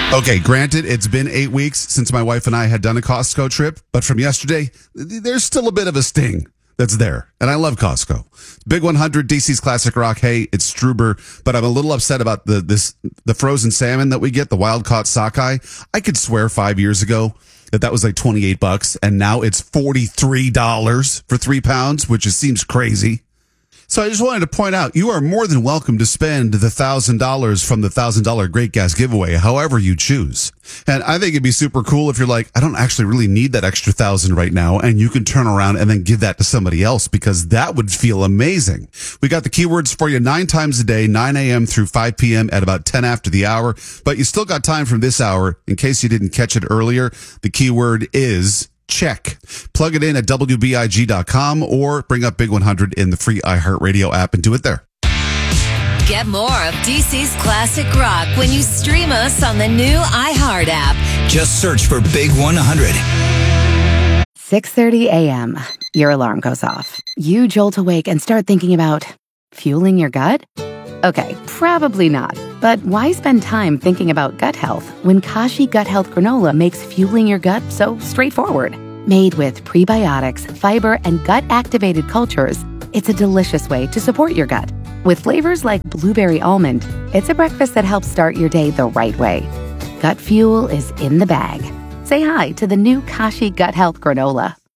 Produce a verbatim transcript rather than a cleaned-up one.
Okay, granted, it's been eight weeks since my wife and I had done a Costco trip, but from yesterday, there's still a bit of a sting that's there. And I love Costco. Big one hundred, D C's Classic Rock. Hey, it's Struber, but I'm a little upset about the this the frozen salmon that we get, the wild caught sockeye. I could swear five years ago that that was like twenty-eight bucks, and now it's forty-three dollars for three pounds, which just seems crazy. So I just wanted to point out, you are more than welcome to spend the one thousand dollars from the one thousand dollars Great Gas giveaway, however you choose. And I think it'd be super cool if you're like, I don't actually really need that extra thousand right now, and you can turn around and then give that to somebody else, because that would feel amazing. We got the keywords for you nine times a day, nine a.m. through five p.m. at about ten after the hour. But you still got time from this hour. In case you didn't catch it earlier, the keyword is check. Plug it in at W B I G dot com or bring up Big one hundred in the free iHeartRadio app and do it there. Get more of D C's Classic Rock when you stream us on the new iHeart app. Just search for Big one hundred. six thirty a.m. Your alarm goes off. You jolt awake and start thinking about fueling your gut? Okay, probably not. But why spend time thinking about gut health when Kashi Gut Health Granola makes fueling your gut so straightforward? Made with prebiotics, fiber, and gut-activated cultures, it's a delicious way to support your gut. With flavors like blueberry almond, it's a breakfast that helps start your day the right way. Gut fuel is in the bag. Say hi to the new Kashi Gut Health Granola.